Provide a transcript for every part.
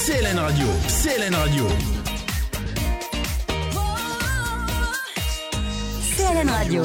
CLN Radio, CLN Radio. CLN Radio.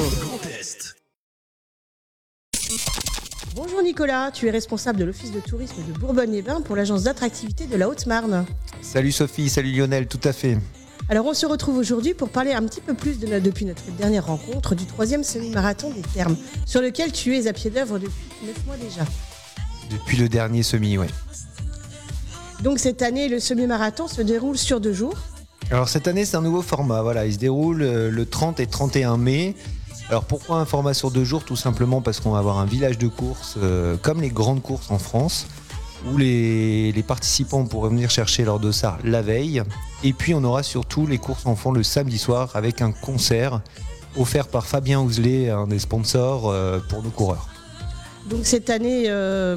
Bonjour Nicolas, tu es responsable de l'Office de tourisme de Bourbonne-les-Bains pour l'agence d'attractivité de la Haute-Marne. Salut Sophie, salut Lionel, tout à fait. Alors on se retrouve aujourd'hui pour parler un petit peu plus depuis notre dernière rencontre du 3e semi-marathon des Thermes, sur lequel tu es à pied d'œuvre depuis 9 mois déjà. Depuis le dernier semi, oui. Donc cette année, le semi-marathon se déroule sur 2 jours. Alors cette année, c'est un nouveau format, voilà, il se déroule le 30 et 31 mai. Alors pourquoi un format sur 2 jours ? Tout simplement parce qu'on va avoir un village de course, comme les grandes courses en France, où les participants pourront venir chercher leur dossard la veille. Et puis on aura surtout les courses enfants le samedi soir avec un concert offert par Fabien Ouzlé, un des sponsors pour nos coureurs. Donc cette année,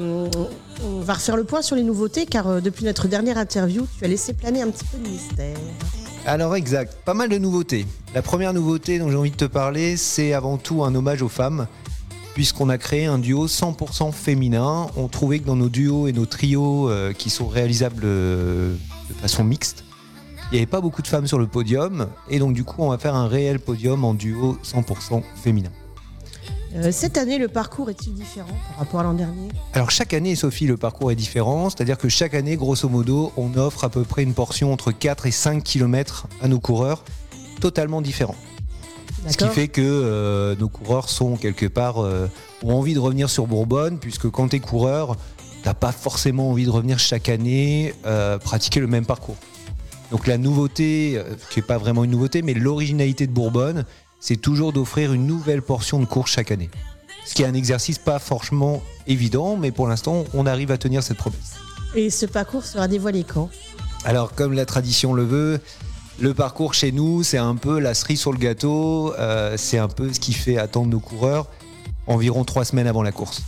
on va refaire le point sur les nouveautés, car depuis notre dernière interview, tu as laissé planer un petit peu de mystère. Alors exact, pas mal de nouveautés. La première nouveauté dont j'ai envie de te parler, c'est avant tout un hommage aux femmes, puisqu'on a créé un duo 100% féminin. On trouvait que dans nos duos et nos trios qui sont réalisables de façon mixte, il n'y avait pas beaucoup de femmes sur le podium, et donc du coup on va faire un réel podium en duo 100% féminin. Cette année, le parcours est-il différent par rapport à l'an dernier ? Alors chaque année, Sophie, le parcours est différent, c'est-à-dire que chaque année, grosso modo, on offre à peu près une portion entre 4 et 5 km à nos coureurs, totalement différents. D'accord. Ce qui fait que nos coureurs sont quelque part, ont envie de revenir sur Bourbonne, puisque quand tu es coureur, tu n'as pas forcément envie de revenir chaque année pratiquer le même parcours. Donc la nouveauté, qui n'est pas vraiment une nouveauté, mais l'originalité de Bourbonne, c'est toujours d'offrir une nouvelle portion de course chaque année. Ce qui est un exercice pas franchement évident, mais pour l'instant, on arrive à tenir cette promesse. Et ce parcours sera dévoilé quand ? Alors, comme la tradition le veut, le parcours chez nous, c'est un peu la cerise sur le gâteau, c'est un peu ce qui fait attendre nos coureurs environ 3 semaines avant la course.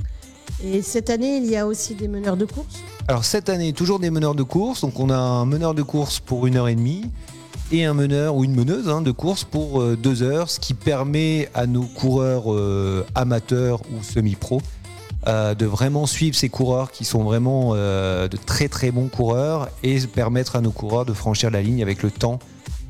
Et cette année, il y a aussi des meneurs de course ? Alors cette année, toujours des meneurs de course, donc on a un meneur de course pour 1h30, et un meneur ou une meneuse de course pour 2 heures, ce qui permet à nos coureurs amateurs ou semi-pro de vraiment suivre ces coureurs qui sont vraiment de très très bons coureurs et permettre à nos coureurs de franchir la ligne avec le temps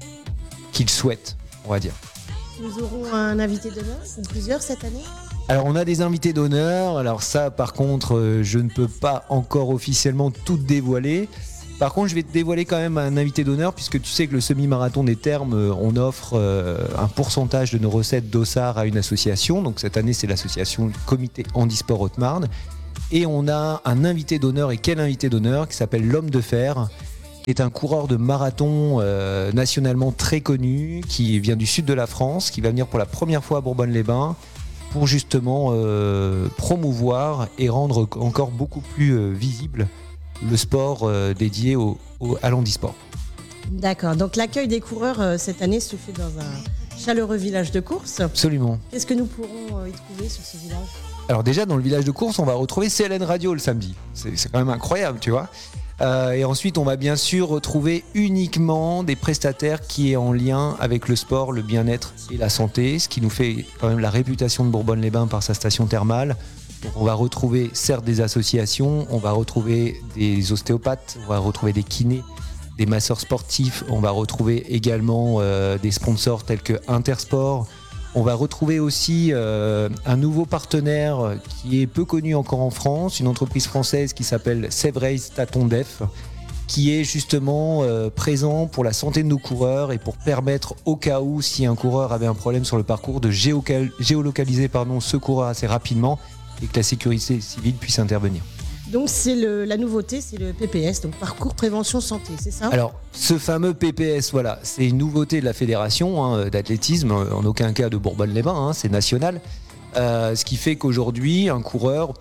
qu'ils souhaitent, on va dire. Nous aurons un invité d'honneur, ou plusieurs cette année ? Alors on a des invités d'honneur, alors ça par contre je ne peux pas encore officiellement tout dévoiler. Par contre, je vais te dévoiler quand même un invité d'honneur, puisque tu sais que le semi-marathon des Thermes, on offre un pourcentage de nos recettes dossard à une association. Donc cette année, c'est l'association Comité Handisport Haute-Marne. Et on a un invité d'honneur, et quel invité d'honneur, qui s'appelle l'Homme de Fer, qui est un coureur de marathon nationalement très connu, qui vient du sud de la France, qui va venir pour la première fois à Bourbonne-les-Bains, pour justement promouvoir et rendre encore beaucoup plus visible le sport dédié à l'handisport. D'accord, donc l'accueil des coureurs cette année se fait dans un chaleureux village de course. Absolument. Qu'est-ce que nous pourrons y trouver sur ce village ? Alors déjà, dans le village de course, on va retrouver CLN Radio le samedi. C'est quand même incroyable, tu vois. Et ensuite, on va bien sûr retrouver uniquement des prestataires qui est en lien avec le sport, le bien-être et la santé, ce qui nous fait quand même la réputation de Bourbonne-les-Bains par sa station thermale. Donc on va retrouver certes des associations, on va retrouver des ostéopathes, on va retrouver des kinés, des masseurs sportifs, on va retrouver également des sponsors tels que Intersport. On va retrouver aussi un nouveau partenaire qui est peu connu encore en France, une entreprise française qui s'appelle Sevrace Tatondef, qui est justement présent pour la santé de nos coureurs et pour permettre au cas où si un coureur avait un problème sur le parcours de géolocaliser ce coureur assez rapidement et que la sécurité civile puisse intervenir. Donc c'est la nouveauté, c'est le PPS, donc Parcours Prévention Santé, c'est ça ? Alors ce fameux PPS, voilà, c'est une nouveauté de la fédération d'athlétisme, en aucun cas de Bourbonne-les-Bains, c'est national. Ce qui fait qu'aujourd'hui, un coureur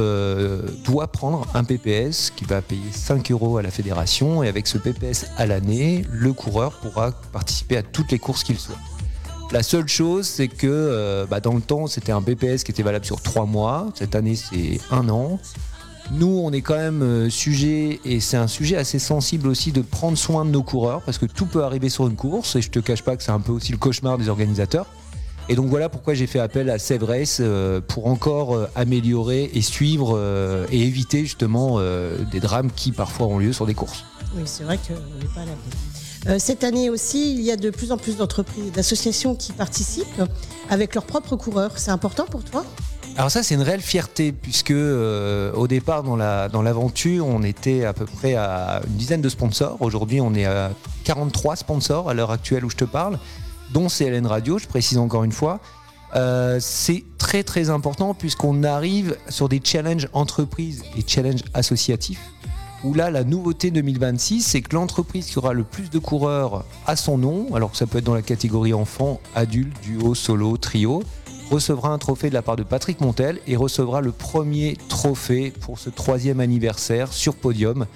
doit prendre un PPS qui va payer 5 € à la fédération, et avec ce PPS à l'année, le coureur pourra participer à toutes les courses qu'il souhaite. La seule chose, c'est que dans le temps, c'était un PPS qui était valable sur 3 mois. Cette année, c'est 1 an. Nous, on est quand même sujet, et c'est un sujet assez sensible aussi, de prendre soin de nos coureurs, parce que tout peut arriver sur une course, et je te cache pas que c'est un peu aussi le cauchemar des organisateurs. Et donc voilà pourquoi j'ai fait appel à Sevrace pour encore améliorer et suivre et éviter justement des drames qui parfois ont lieu sur des courses. Oui, c'est vrai qu'on n'est pas à l'abri. Cette année aussi, il y a de plus en plus d'entreprises, d'associations qui participent avec leurs propres coureurs. C'est important pour toi ? Alors ça, c'est une réelle fierté, puisque au départ, dans l'aventure, on était à peu près à une dizaine de sponsors. Aujourd'hui, on est à 43 sponsors à l'heure actuelle où je te parle, dont CLN Radio, je précise encore une fois. C'est très très important, puisqu'on arrive sur des challenges entreprises et challenges associatifs, où là, la nouveauté 2026, c'est que l'entreprise qui aura le plus de coureurs à son nom, alors que ça peut être dans la catégorie enfant, adulte, duo, solo, trio, recevra un trophée de la part de Patrick Montel et recevra le premier trophée pour ce 3e anniversaire sur podium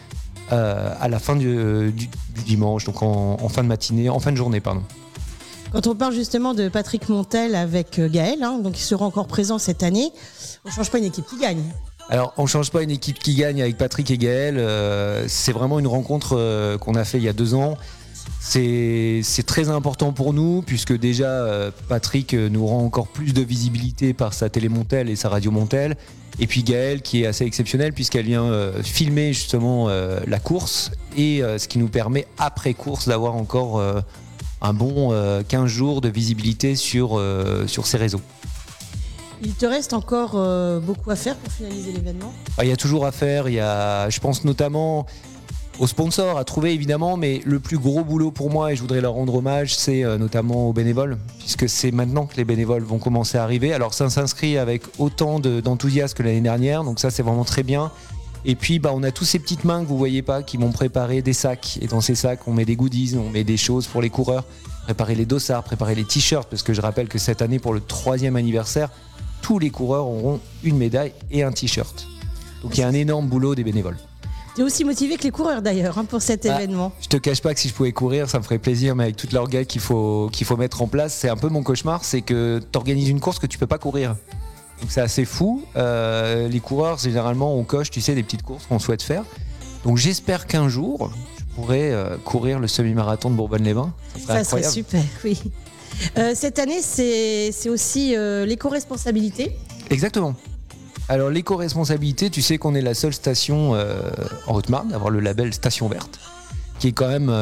à la fin du dimanche, donc en fin de matinée, en fin de journée, pardon. Quand on parle justement de Patrick Montel avec Gaël, donc il sera encore présent cette année, on ne change pas une équipe qui gagne. Alors, on ne change pas une équipe qui gagne avec Patrick et Gaël. C'est vraiment une rencontre qu'on a fait il y a 2 ans. C'est très important pour nous, puisque déjà, Patrick nous rend encore plus de visibilité par sa télé Montel et sa radio Montel. Et puis Gaël, qui est assez exceptionnelle, puisqu'elle vient filmer justement la course, et ce qui nous permet, après course, d'avoir encore un bon 15 jours de visibilité sur ces réseaux. Il te reste encore beaucoup à faire pour finaliser l'événement ? Il y a toujours à faire, je pense notamment aux sponsors à trouver évidemment, mais le plus gros boulot pour moi, et je voudrais leur rendre hommage, c'est notamment aux bénévoles, puisque c'est maintenant que les bénévoles vont commencer à arriver. Alors ça s'inscrit avec autant d'enthousiasme que l'année dernière, donc ça c'est vraiment très bien. Et puis on a tous ces petites mains que vous voyez pas qui vont préparer des sacs, et dans ces sacs on met des goodies, on met des choses pour les coureurs, préparer les dossards, préparer les t-shirts, parce que je rappelle que cette année pour le 3e anniversaire, tous les coureurs auront une médaille et un t-shirt. Donc il y a un énorme boulot des bénévoles. Tu es aussi motivé que les coureurs d'ailleurs pour cet événement. Je te cache pas que si je pouvais courir, ça me ferait plaisir, mais avec toute l'orgueil qu'il faut mettre en place, c'est un peu mon cauchemar, c'est que tu organises une course que tu peux pas courir. Donc c'est assez fou. Les coureurs, généralement, on coche, tu sais, des petites courses qu'on souhaite faire. Donc j'espère qu'un jour, je pourrai courir le semi-marathon de Bourbonne-les-Bains. Ça serait super, oui. Cette année, c'est aussi l'éco-responsabilité. Exactement. Alors l'éco-responsabilité, tu sais qu'on est la seule station en Haute-Marne à avoir le label Station Verte, qui est quand même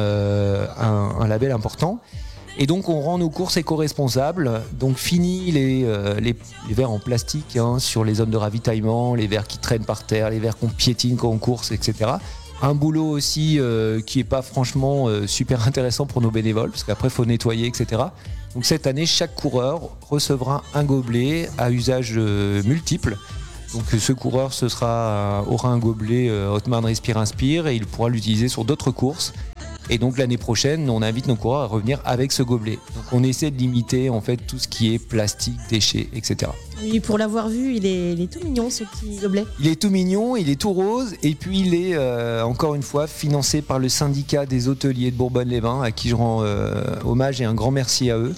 un label important. Et donc on rend nos courses éco-responsables. Donc fini les verres en plastique sur les zones de ravitaillement, les verres qui traînent par terre, les verres qu'on piétine quand on course, etc. Un boulot aussi qui n'est pas franchement super intéressant pour nos bénévoles, parce qu'après il faut nettoyer, etc. Donc cette année, chaque coureur recevra un gobelet à usage multiple. Donc ce coureur aura un gobelet Haute-Marne Respire Inspire, et il pourra l'utiliser sur d'autres courses. Et donc l'année prochaine, on invite nos coureurs à revenir avec ce gobelet. Donc on essaie de limiter en fait tout ce qui est plastique, déchets, etc. Oui, pour l'avoir vu, il est tout mignon ce petit gobelet. Il est tout mignon, il est tout rose, et puis il est encore une fois financé par le syndicat des hôteliers de Bourbonne-les-Bains, à qui je rends hommage et un grand merci à eux,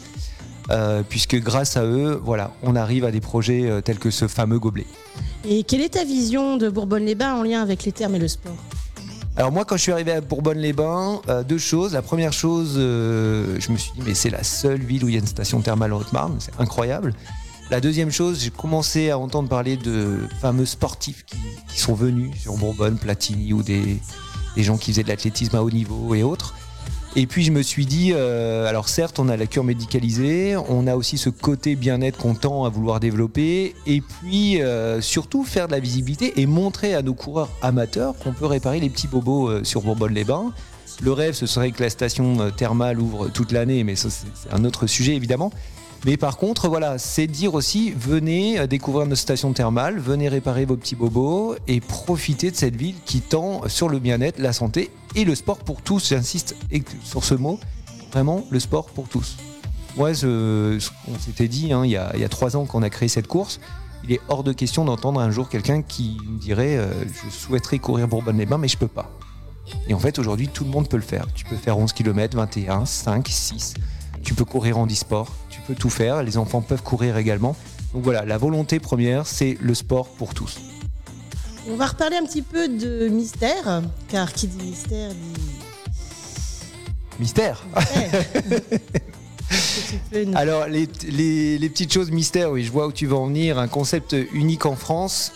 puisque grâce à eux, voilà, on arrive à des projets tels que ce fameux gobelet. Et quelle est ta vision de Bourbonne-les-Bains en lien avec les thermes et le sport ? Alors moi, quand je suis arrivé à Bourbonne-les-Bains, 2 choses. La première chose, je me suis dit mais c'est la seule ville où il y a une station thermale en Haute-Marne, c'est incroyable. La deuxième chose, j'ai commencé à entendre parler de fameux sportifs qui sont venus sur Bourbonne, Platini, ou des gens qui faisaient de l'athlétisme à haut niveau et autres. Et puis je me suis dit, alors certes on a la cure médicalisée, on a aussi ce côté bien-être qu'on tend à vouloir développer, et puis surtout faire de la visibilité et montrer à nos coureurs amateurs qu'on peut réparer les petits bobos sur Bourbonne-les-Bains. Le rêve, ce serait que la station thermale ouvre toute l'année, mais ça c'est un autre sujet évidemment. Mais par contre, voilà, c'est dire aussi, venez découvrir notre station thermale, venez réparer vos petits bobos et profiter de cette ville qui tend sur le bien-être, la santé et le sport pour tous. J'insiste sur ce mot, vraiment le sport pour tous. Moi, on s'était dit, il y a 3 ans qu'on a créé cette course, il est hors de question d'entendre un jour quelqu'un qui me dirait je souhaiterais courir Bourbonne-les-Bains, mais je peux pas. Et en fait, aujourd'hui, tout le monde peut le faire. Tu peux faire 11 km, 21, 5, 6. Tu peux courir en e-sport, tu peux tout faire, les enfants peuvent courir également. Donc voilà, la volonté première, c'est le sport pour tous. On va reparler un petit peu de mystère, car qui dit mystère dit... Mystère. C'est petit peu Alors, les petites choses mystères, oui, je vois où tu veux en venir. Un concept unique en France,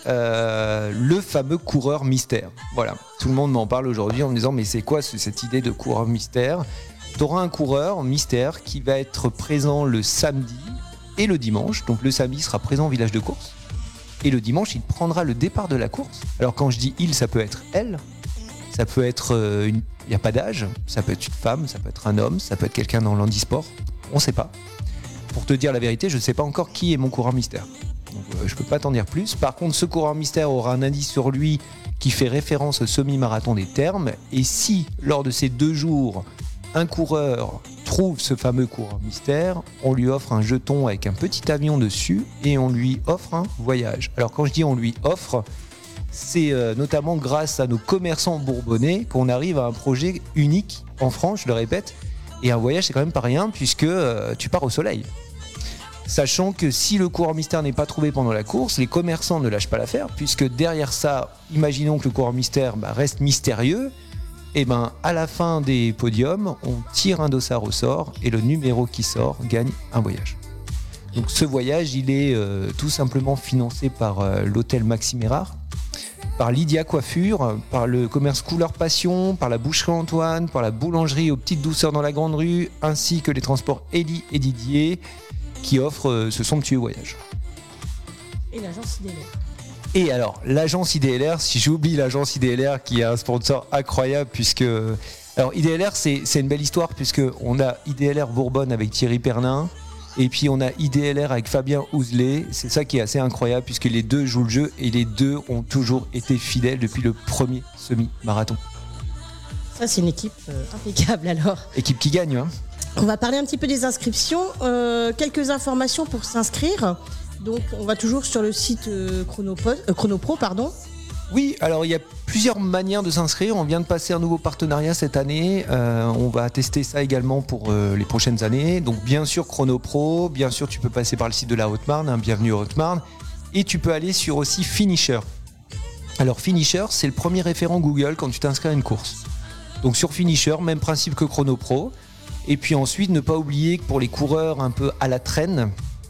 le fameux coureur mystère. Voilà, tout le monde m'en parle aujourd'hui en me disant, mais c'est quoi cette idée de coureur mystère ? Tu auras un coureur mystère qui va être présent le samedi et le dimanche. Donc le samedi, il sera présent au village de course. Et le dimanche, il prendra le départ de la course. Alors quand je dis il, ça peut être elle. Ça peut être il n'y a pas d'âge. Ça peut être une femme, ça peut être un homme, ça peut être quelqu'un dans l'handisport. On ne sait pas. Pour te dire la vérité, je ne sais pas encore qui est mon coureur mystère. Donc je ne peux pas t'en dire plus. Par contre, ce coureur mystère aura un indice sur lui qui fait référence au semi-marathon des Thermes. Et si, lors de ces 2 jours, un coureur trouve ce fameux coureur mystère, on lui offre un jeton avec un petit avion dessus et on lui offre un voyage. Alors quand je dis on lui offre, c'est notamment grâce à nos commerçants bourbonnais qu'on arrive à un projet unique en France, je le répète. Et un voyage, c'est quand même pas rien puisque tu pars au soleil. Sachant que si le coureur mystère n'est pas trouvé pendant la course, les commerçants ne lâchent pas l'affaire puisque derrière ça, imaginons que le coureur mystère reste mystérieux. Et à la fin des podiums, on tire un dossard au sort et le numéro qui sort gagne un voyage. Donc ce voyage, il est tout simplement financé par l'hôtel Maxime Érard, par Lydia Coiffure, par le commerce Couleur Passion, par la boucherie Antoine, par la boulangerie aux Petites Douceurs dans la Grande Rue, ainsi que les transports Élie et Didier qui offrent ce somptueux voyage. Et l'agence IDLR. Et alors, l'agence IDLR, si j'oublie l'agence IDLR qui est un sponsor incroyable puisque... Alors IDLR, c'est une belle histoire puisqu'on a IDLR Bourbonne avec Thierry Pernin et puis on a IDLR avec Fabien Ouzlé. C'est ça qui est assez incroyable puisque les deux jouent le jeu et les deux ont toujours été fidèles depuis le premier semi-marathon. Ça, c'est une équipe impeccable alors. Équipe qui gagne, hein. On va parler un petit peu des inscriptions. Quelques informations pour s'inscrire. Donc, on va toujours sur le site Chronopro, pardon. Oui, alors il y a plusieurs manières de s'inscrire. On vient de passer un nouveau partenariat cette année. On va tester ça également pour les prochaines années. Donc, bien sûr, Chronopro. Bien sûr, tu peux passer par le site de la Haute-Marne. Hein, bienvenue en Haute-Marne. Et tu peux aller sur aussi Finisher. Alors, Finisher, c'est le premier référent Google quand tu t'inscris à une course. Donc, sur Finisher, même principe que Chronopro. Et puis ensuite, ne pas oublier que pour les coureurs un peu à la traîne,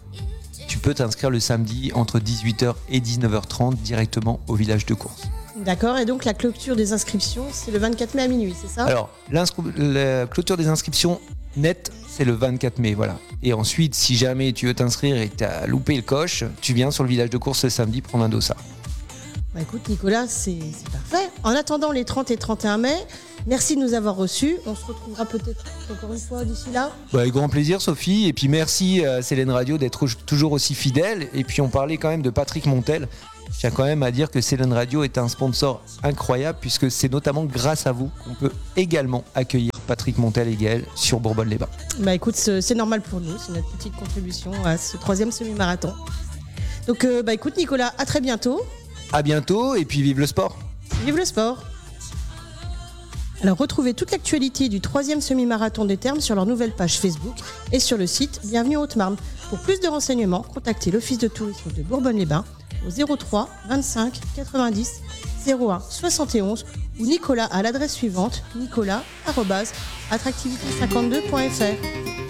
tu peux t'inscrire le samedi entre 18h et 19h30 directement au village de course. D'accord, et donc la clôture des inscriptions, c'est le 24 mai à minuit, c'est ça ? Alors, la clôture des inscriptions nette, c'est le 24 mai, voilà. Et ensuite, si jamais tu veux t'inscrire et que tu as loupé le coche, tu viens sur le village de course ce samedi prendre un dossard. Bah écoute Nicolas, c'est parfait. En attendant les 30 et 31 mai, merci de nous avoir reçus. On se retrouvera peut-être encore une fois d'ici là. Avec grand plaisir Sophie. Et puis merci à Célène Radio d'être toujours aussi fidèle. Et puis on parlait quand même de Patrick Montel. Je tiens quand même à dire que Célène Radio est un sponsor incroyable puisque c'est notamment grâce à vous qu'on peut également accueillir Patrick Montel et Gaël sur Bourbonne-les-Bains. Bah écoute, c'est normal pour nous. C'est notre petite contribution à ce 3e semi-marathon. Donc bah écoute Nicolas, à très bientôt. À bientôt et puis vive le sport. Vive le sport. Alors retrouvez toute l'actualité du 3e semi-marathon des Thermes sur leur nouvelle page Facebook et sur le site Bienvenue en Haute-Marne. Pour plus de renseignements, contactez l'Office de tourisme de Bourbonne-les-Bains au 03 25 90 01 71 ou Nicolas à l'adresse suivante nicolas@attractivité52.fr.